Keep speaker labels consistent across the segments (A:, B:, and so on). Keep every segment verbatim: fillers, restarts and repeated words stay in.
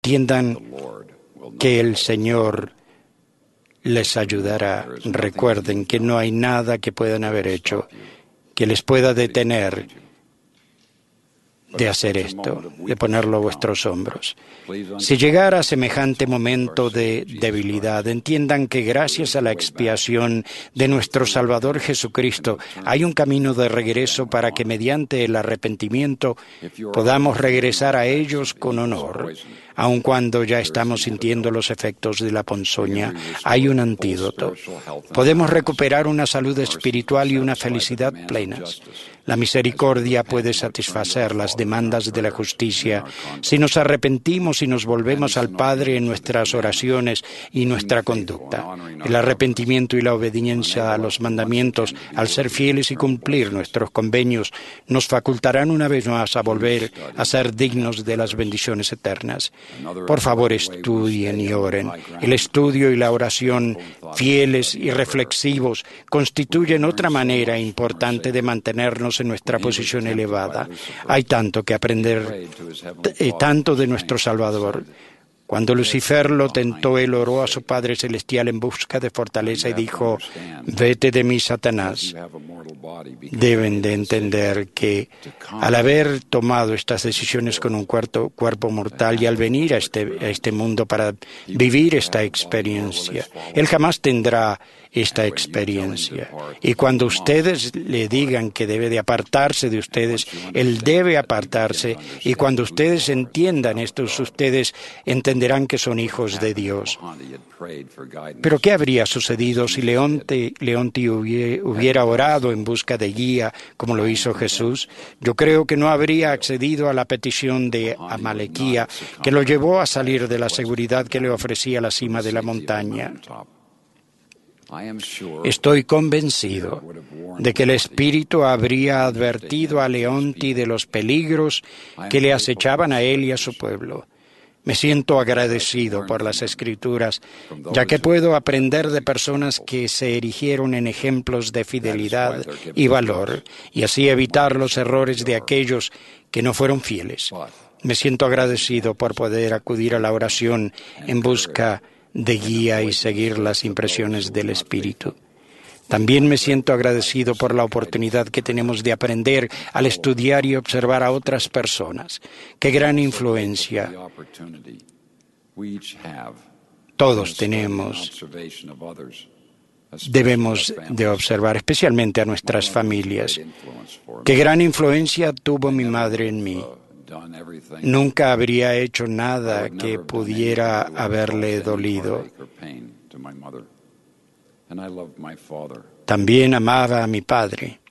A: entiendan que el Señor les ayudará. Recuerden que no hay nada que puedan haber hecho que les pueda detener de hacer esto, de ponerlo a vuestros hombros. Si llegara semejante momento de debilidad, entiendan que gracias a la expiación de nuestro Salvador Jesucristo hay un camino de regreso para que mediante el arrepentimiento podamos regresar a ellos con honor. Aun cuando ya estamos sintiendo los efectos de la ponzoña, hay un antídoto. Podemos recuperar una salud espiritual y una felicidad plenas. La misericordia puede satisfacer las demandas de la justicia si nos arrepentimos y nos volvemos al Padre en nuestras oraciones y nuestra conducta. El arrepentimiento y la obediencia a los mandamientos, al ser fieles y cumplir nuestros convenios, nos facultarán una vez más a volver a ser dignos de las bendiciones eternas. Por favor, estudien y oren. El estudio y la oración, fieles y reflexivos, constituyen otra manera importante de mantenernos en nuestra posición elevada. Hay tanto que aprender, eh, tanto de nuestro Salvador. Cuando Lucifer lo tentó, él oró a su Padre Celestial en busca de fortaleza y dijo: «Vete de mí, Satanás». Deben de entender que al haber tomado estas decisiones con un cuerpo, cuerpo mortal y al venir a este, a este mundo para vivir esta experiencia, él jamás tendrá esta experiencia. Y cuando ustedes le digan que debe de apartarse de ustedes, él debe apartarse. Y cuando ustedes entiendan esto, ustedes entenderán que son hijos de Dios. Pero ¿qué habría sucedido si Leonte, Leonti hubiera orado en busca de guía como lo hizo Jesús? Yo creo que no habría accedido a la petición de Amalequía que lo llevó a salir de la seguridad que le ofrecía la cima de la montaña. Estoy convencido de que el Espíritu habría advertido a Leonti de los peligros que le acechaban a él y a su pueblo. Me siento agradecido por las Escrituras, ya que puedo aprender de personas que se erigieron en ejemplos de fidelidad y valor, y así evitar los errores de aquellos que no fueron fieles. Me siento agradecido por poder acudir a la oración en busca de guía y seguir las impresiones del Espíritu. También me siento agradecido por la oportunidad que tenemos de aprender al estudiar y observar a otras personas. ¡Qué gran influencia! Todos tenemos, debemos de observar, especialmente a nuestras familias. ¡Qué gran influencia tuvo mi madre en mí! Nunca habría hecho nada que pudiera haberle dolido. También amaba a mi padre.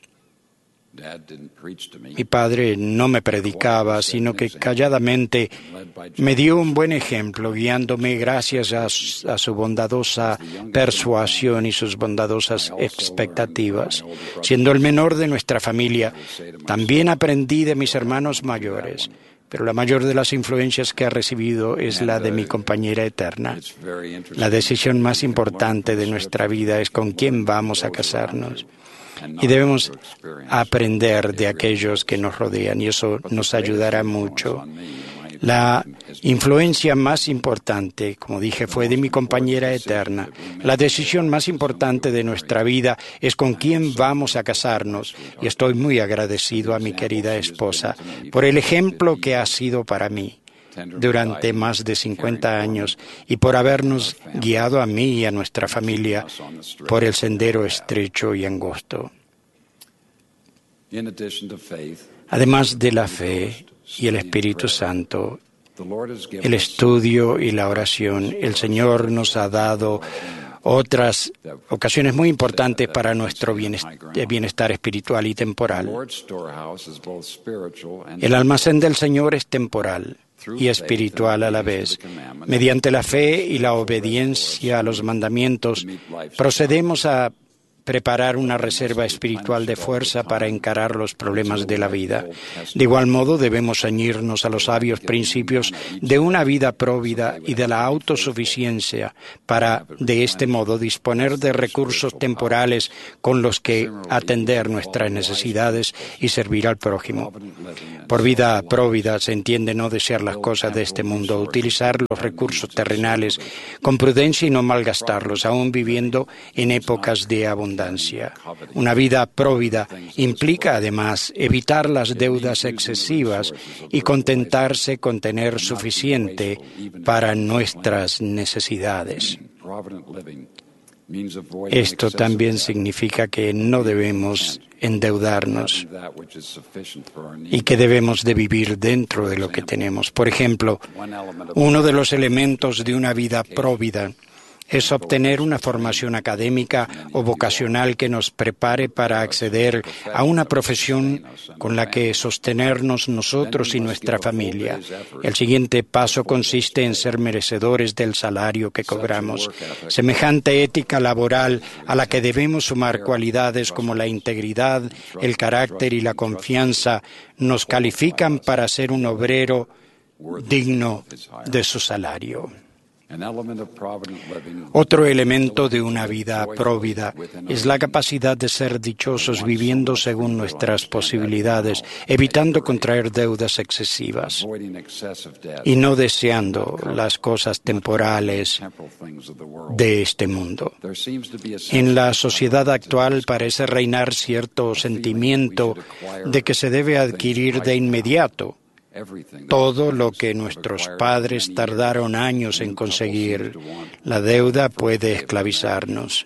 A: Mi padre no me predicaba, sino que calladamente me dio un buen ejemplo, guiándome gracias a, a su bondadosa persuasión y sus bondadosas expectativas. Siendo el menor de nuestra familia, también aprendí de mis hermanos mayores, pero la mayor de las influencias que ha recibido es la de mi compañera eterna. La decisión más importante de nuestra vida es con quién vamos a casarnos. Y debemos aprender de aquellos que nos rodean, y eso nos ayudará mucho. La influencia más importante, como dije, fue de mi compañera eterna. La decisión más importante de nuestra vida es con quién vamos a casarnos, y estoy muy agradecido a mi querida esposa por el ejemplo que ha sido para mí durante más de cincuenta años y por habernos guiado a mí y a nuestra familia por el sendero estrecho y angosto. Además de la fe y el Espíritu Santo, el estudio y la oración, el Señor nos ha dado otras ocasiones muy importantes para nuestro bienestar espiritual y temporal. El almacén del Señor es temporal y espiritual a la vez. Mediante la fe y la obediencia a los mandamientos, procedemos a preparar una reserva espiritual de fuerza para encarar los problemas de la vida. De igual modo, debemos ceñirnos a los sabios principios de una vida próvida y de la autosuficiencia para, de este modo, disponer de recursos temporales con los que atender nuestras necesidades y servir al prójimo. Por vida próvida se entiende no desear las cosas de este mundo, utilizar los recursos terrenales con prudencia y no malgastarlos, aún viviendo en épocas de abundancia. Una vida próvida implica, además, evitar las deudas excesivas y contentarse con tener suficiente para nuestras necesidades. Esto también significa que no debemos endeudarnos y que debemos de vivir dentro de lo que tenemos. Por ejemplo, uno de los elementos de una vida próvida es obtener una formación académica o vocacional que nos prepare para acceder a una profesión con la que sostenernos nosotros y nuestra familia. El siguiente paso consiste en ser merecedores del salario que cobramos. Semejante ética laboral a la que debemos sumar cualidades como la integridad, el carácter y la confianza nos califican para ser un obrero digno de su salario. Otro elemento de una vida próvida es la capacidad de ser dichosos viviendo según nuestras posibilidades, evitando contraer deudas excesivas y no deseando las cosas temporales de este mundo. En la sociedad actual parece reinar cierto sentimiento de que se debe adquirir de inmediato todo lo que nuestros padres tardaron años en conseguir. La deuda puede esclavizarnos.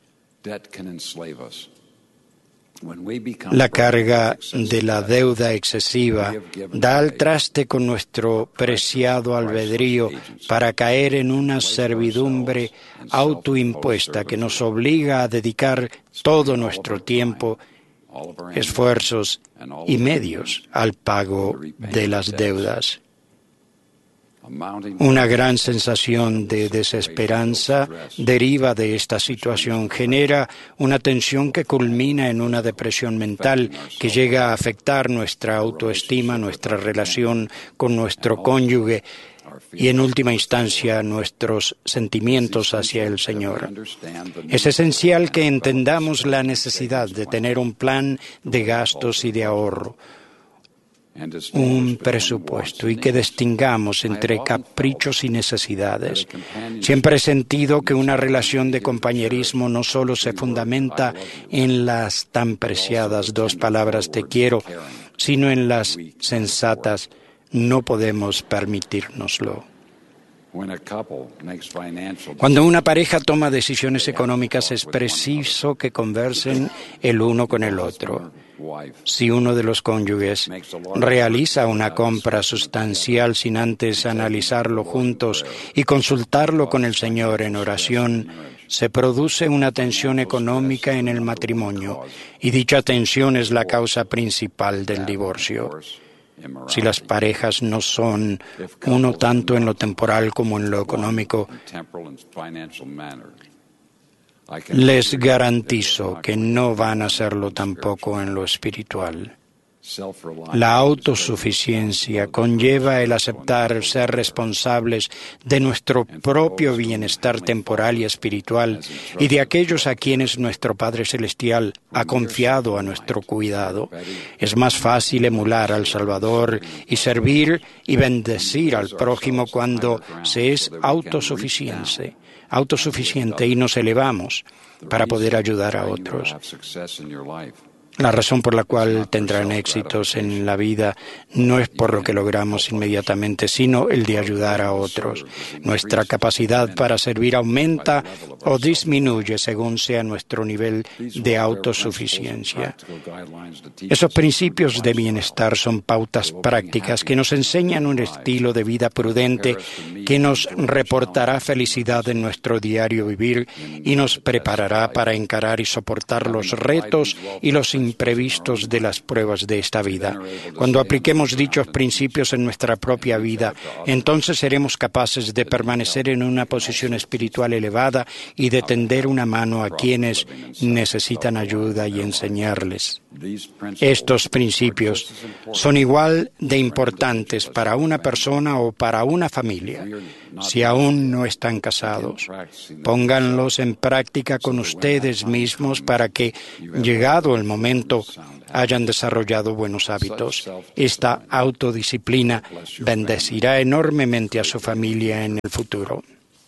A: La carga de la deuda excesiva da al traste con nuestro preciado albedrío para caer en una servidumbre autoimpuesta que nos obliga a dedicar todo nuestro tiempo, esfuerzos y medios al pago de las deudas. Una gran sensación de desesperanza deriva de esta situación, genera una tensión que culmina en una depresión mental que llega a afectar nuestra autoestima, nuestra relación con nuestro cónyuge y, en última instancia, nuestros sentimientos hacia el Señor. Es esencial que entendamos la necesidad de tener un plan de gastos y de ahorro, un presupuesto, y que distingamos entre caprichos y necesidades. Siempre he sentido que una relación de compañerismo no solo se fundamenta en las tan preciadas dos palabras te quiero, sino en las sensatas no podemos permitírnoslo. Cuando una pareja toma decisiones económicas es preciso que conversen el uno con el otro. Si uno de los cónyuges realiza una compra sustancial sin antes analizarlo juntos y consultarlo con el Señor en oración, se produce una tensión económica en el matrimonio, y dicha tensión es la causa principal del divorcio. Si las parejas no son uno tanto en lo temporal como en lo económico, les garantizo que no van a serlo tampoco en lo espiritual. La autosuficiencia conlleva el aceptar ser responsables de nuestro propio bienestar temporal y espiritual y de aquellos a quienes nuestro Padre Celestial ha confiado a nuestro cuidado. Es más fácil emular al Salvador y servir y bendecir al prójimo cuando se es autosuficiente, autosuficiente y nos elevamos para poder ayudar a otros. La razón por la cual tendrán éxitos en la vida no es por lo que logramos inmediatamente, sino el de ayudar a otros. Nuestra capacidad para servir aumenta o disminuye según sea nuestro nivel de autosuficiencia. Esos principios de bienestar son pautas prácticas que nos enseñan un estilo de vida prudente que nos reportará felicidad en nuestro diario vivir y nos preparará para encarar y soportar los retos y los imprevistos de las pruebas de esta vida. Cuando apliquemos dichos principios en nuestra propia vida, entonces seremos capaces de permanecer en una posición espiritual elevada y de tender una mano a quienes necesitan ayuda y enseñarles. Estos principios son igual de importantes para una persona o para una familia. Si aún no están casados, pónganlos en práctica con ustedes mismos para que, llegado el momento, hayan desarrollado buenos hábitos. Esta autodisciplina bendecirá enormemente a su familia en el futuro.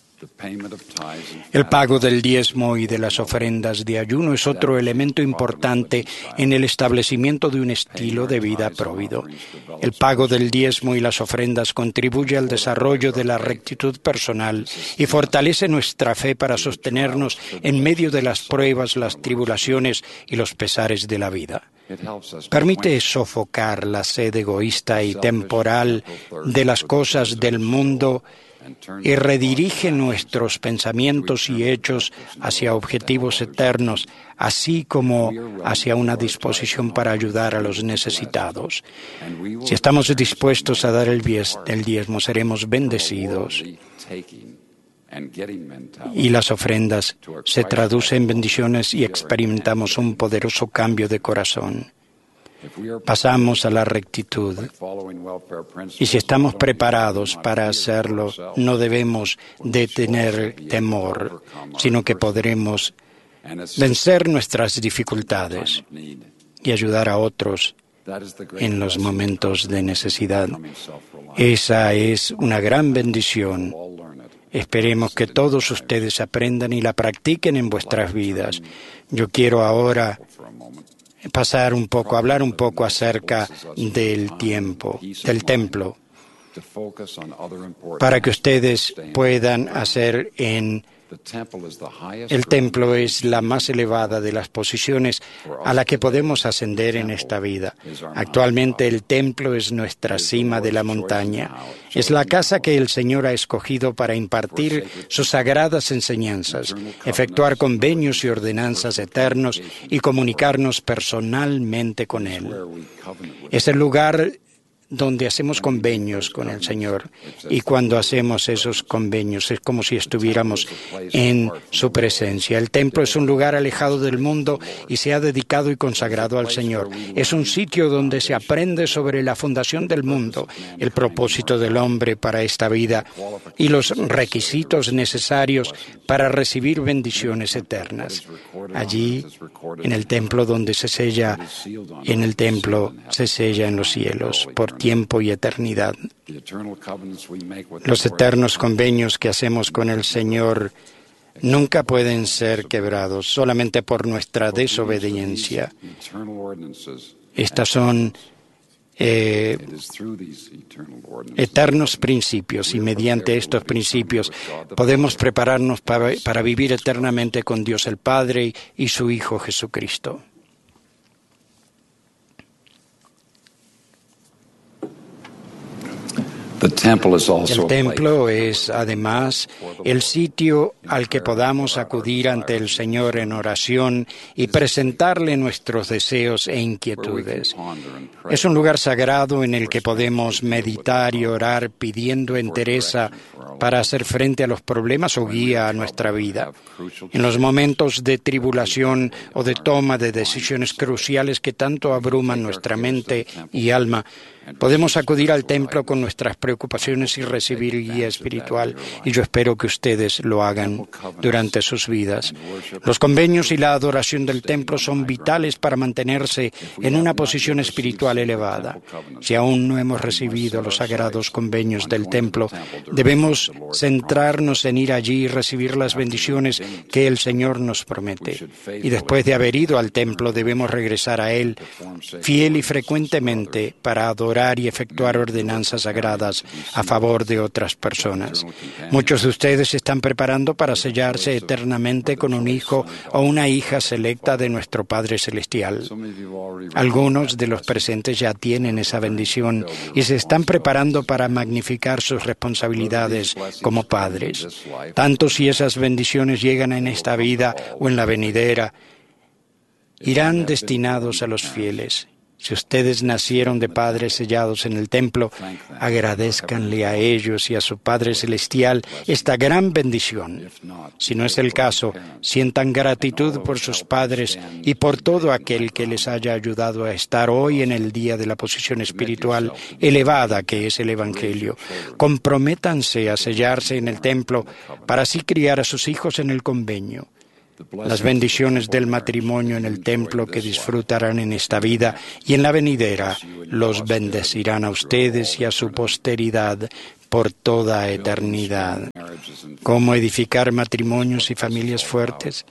A: El pago del diezmo y de las ofrendas de ayuno es otro elemento importante en el establecimiento de un estilo de vida próvido. El pago del diezmo y las ofrendas contribuye al desarrollo de la rectitud personal y fortalece nuestra fe para sostenernos en medio de las pruebas, las tribulaciones y los pesares de la vida. Permite sofocar la sed egoísta y temporal de las cosas del mundo y redirige nuestros pensamientos y hechos hacia objetivos eternos, así como hacia una disposición para ayudar a los necesitados. Si estamos dispuestos a dar el diezmo, seremos bendecidos. Y las ofrendas se traducen en bendiciones y experimentamos un poderoso cambio de corazón. Pasamos a la rectitud. Y si estamos preparados para hacerlo, no debemos de tener temor, sino que podremos vencer nuestras dificultades y ayudar a otros en los momentos de necesidad. Esa es una gran bendición. Esperemos que todos ustedes aprendan y la practiquen en vuestras vidas. Yo quiero ahora pasar un poco, hablar un poco acerca del tiempo, del templo, para que ustedes puedan hacer en el templo es la más elevada de las posiciones a la que podemos ascender en esta vida. Actualmente el templo es nuestra cima de la montaña. Es la casa que el Señor ha escogido para impartir sus sagradas enseñanzas, efectuar convenios y ordenanzas eternos y comunicarnos personalmente con Él. Es el lugar donde hacemos convenios con el Señor. Y cuando hacemos esos convenios es como si estuviéramos en su presencia. El templo es un lugar alejado del mundo y se ha dedicado y consagrado al Señor. Es un sitio donde se aprende sobre la fundación del mundo, el propósito del hombre para esta vida y los requisitos necesarios para recibir bendiciones eternas. Allí, en el templo donde se sella, en el templo se sella en los cielos por tiempo y eternidad. Los eternos convenios que hacemos con el Señor nunca pueden ser quebrados solamente por nuestra desobediencia. Estas son eh, eternos principios y mediante estos principios podemos prepararnos para, para vivir eternamente con Dios el Padre y su Hijo Jesucristo. El templo es, además, el sitio al que podamos acudir ante el Señor en oración y presentarle nuestros deseos e inquietudes. Es un lugar sagrado en el que podemos meditar y orar pidiendo entereza para hacer frente a los problemas o guía a nuestra vida. En los momentos de tribulación o de toma de decisiones cruciales que tanto abruman nuestra mente y alma, podemos acudir al templo con nuestras preocupaciones y recibir guía espiritual, y yo espero que ustedes lo hagan durante sus vidas. Los convenios y la adoración del templo son vitales para mantenerse en una posición espiritual elevada. Si aún no hemos recibido los sagrados convenios del templo, debemos centrarnos en ir allí y recibir las bendiciones que el Señor nos promete. Y después de haber ido al templo, debemos regresar a Él fiel y frecuentemente para adorar orar y efectuar ordenanzas sagradas a favor de otras personas. Muchos de ustedes se están preparando para sellarse eternamente con un hijo o una hija selecta de nuestro Padre Celestial. Algunos de los presentes ya tienen esa bendición y se están preparando para magnificar sus responsabilidades como padres. Tanto si esas bendiciones llegan en esta vida o en la venidera, irán destinados a los fieles. Si ustedes nacieron de padres sellados en el templo, agradézcanle a ellos y a su Padre Celestial esta gran bendición. Si no es el caso, sientan gratitud por sus padres y por todo aquel que les haya ayudado a estar hoy en el día de la posición espiritual elevada que es el Evangelio. Comprométanse a sellarse en el templo para así criar a sus hijos en el convenio. Las bendiciones del matrimonio en el templo que disfrutarán en esta vida y en la venidera los bendecirán a ustedes y a su posteridad por toda eternidad. ¿Cómo edificar matrimonios y familias fuertes?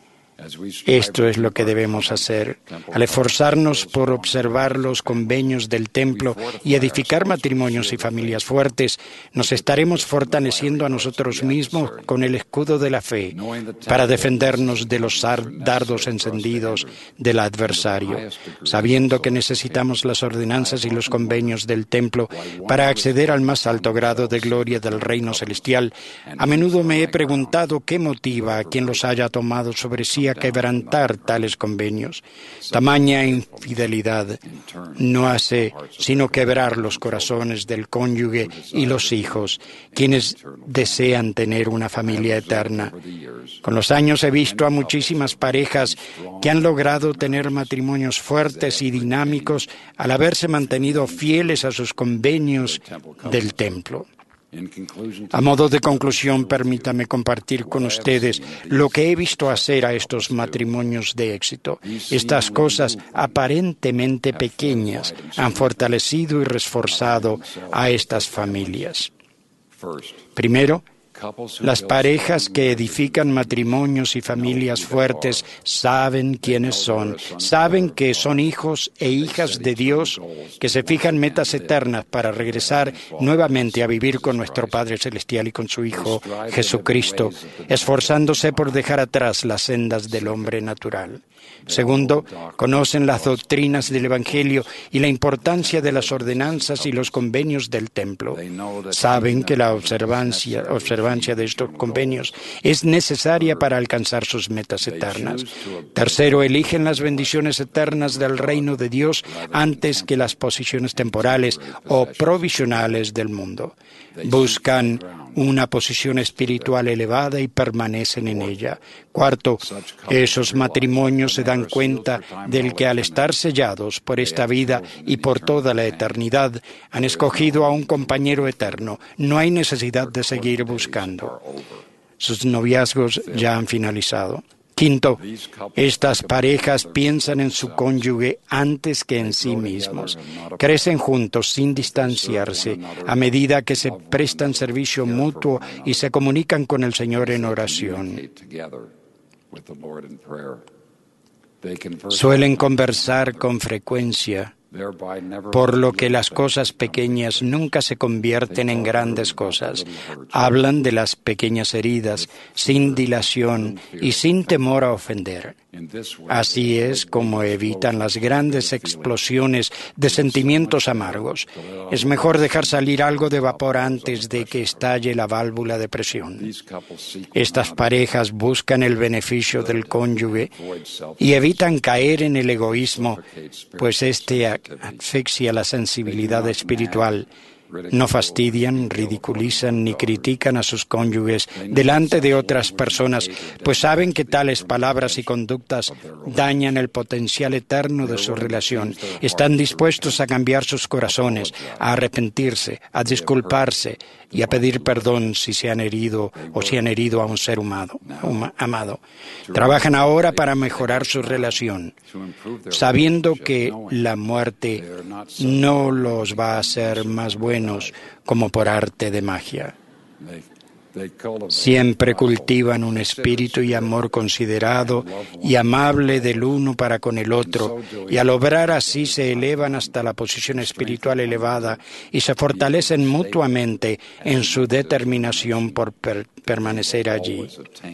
A: Esto es lo que debemos hacer. Al esforzarnos por observar los convenios del templo y edificar matrimonios y familias fuertes, nos estaremos fortaleciendo a nosotros mismos con el escudo de la fe para defendernos de los dardos encendidos del adversario, sabiendo que necesitamos las ordenanzas y los convenios del templo para acceder al más alto grado de gloria del reino celestial. A menudo me he preguntado qué motiva a quien los haya tomado sobre sí a quebrantar tales convenios. Tamaña infidelidad no hace sino quebrar los corazones del cónyuge y los hijos, quienes desean tener una familia eterna. Con los años he visto a muchísimas parejas que han logrado tener matrimonios fuertes y dinámicos al haberse mantenido fieles a sus convenios del templo. A modo de conclusión, permítame compartir con ustedes lo que he visto hacer a estos matrimonios de éxito. Estas cosas aparentemente pequeñas han fortalecido y reforzado a estas familias. Primero, las parejas que edifican matrimonios y familias fuertes saben quiénes son, saben que son hijos e hijas de Dios, que se fijan metas eternas para regresar nuevamente a vivir con nuestro Padre Celestial y con su Hijo Jesucristo, esforzándose por dejar atrás las sendas del hombre natural. Segundo, conocen las doctrinas del Evangelio y la importancia de las ordenanzas y los convenios del templo. Saben que la observancia, observancia de estos convenios es necesaria para alcanzar sus metas eternas. Tercero, eligen las bendiciones eternas del reino de Dios antes que las posiciones temporales o provisionales del mundo. Buscan una posición espiritual elevada y permanecen en ella. Cuarto, esos matrimonios se dan cuenta del que al estar sellados por esta vida y por toda la eternidad, han escogido a un compañero eterno. No hay necesidad de seguir buscando. Sus noviazgos ya han finalizado. Quinto, estas parejas piensan en su cónyuge antes que en sí mismos. Crecen juntos sin distanciarse a medida que se prestan servicio mutuo y se comunican con el Señor en oración. Suelen conversar con frecuencia, por lo que las cosas pequeñas nunca se convierten en grandes cosas. Hablan de las pequeñas heridas, sin dilación y sin temor a ofender. Así es como evitan las grandes explosiones de sentimientos amargos. Es mejor dejar salir algo de vapor antes de que estalle la válvula de presión. Estas parejas buscan el beneficio del cónyuge y evitan caer en el egoísmo, pues este asfixia la sensibilidad espiritual. No fastidian, ridiculizan ni critican a sus cónyuges delante de otras personas, pues saben que tales palabras y conductas dañan el potencial eterno de su relación. Están dispuestos a cambiar sus corazones, a arrepentirse, a disculparse y a pedir perdón si se han herido o si han herido a un ser humano, amado. Trabajan ahora para mejorar su relación, sabiendo que la muerte no los va a hacer más buenos como por arte de magia. Siempre cultivan un espíritu y amor considerado y amable del uno para con el otro, y al obrar así se elevan hasta la posición espiritual elevada y se fortalecen mutuamente en su determinación por per- permanecer allí.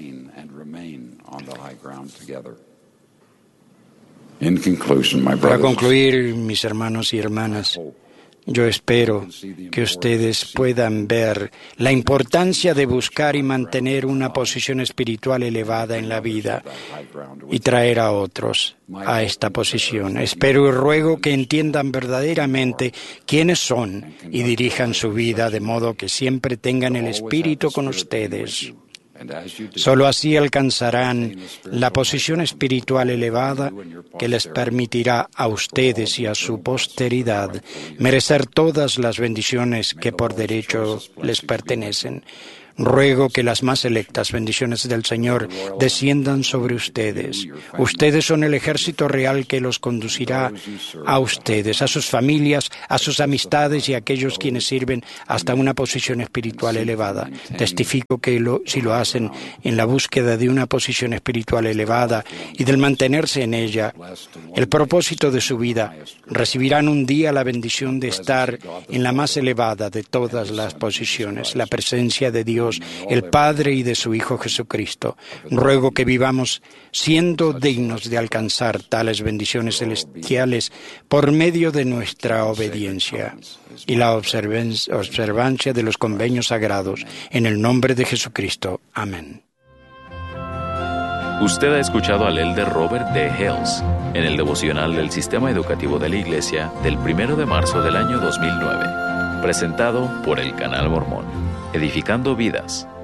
A: Para concluir, mis hermanos y hermanas, yo espero que ustedes puedan ver la importancia de buscar y mantener una posición espiritual elevada en la vida y traer a otros a esta posición. Espero y ruego que entiendan verdaderamente quiénes son y dirijan su vida de modo que siempre tengan el Espíritu con ustedes. Solo así alcanzarán la posición espiritual elevada que les permitirá a ustedes y a su posteridad merecer todas las bendiciones que por derecho les pertenecen. Ruego que las más selectas bendiciones del Señor desciendan sobre ustedes. Ustedes son el ejército real que los conducirá a ustedes, a sus familias, a sus amistades y a aquellos quienes sirven hasta una posición espiritual elevada. Testifico que lo, si lo hacen en la búsqueda de una posición espiritual elevada y del mantenerse en ella, el propósito de su vida, recibirán un día la bendición de estar en la más elevada de todas las posiciones, la presencia de Dios, el Padre y de su Hijo Jesucristo. Ruego que vivamos siendo dignos de alcanzar tales bendiciones celestiales por medio de nuestra obediencia y la observancia de los convenios sagrados. En el nombre de Jesucristo. Amén.
B: Usted ha escuchado al elder Robert D. Hales en el devocional del Sistema Educativo de la Iglesia del primero de marzo del año dos mil nueve, presentado por el Canal Mormón, edificando vidas.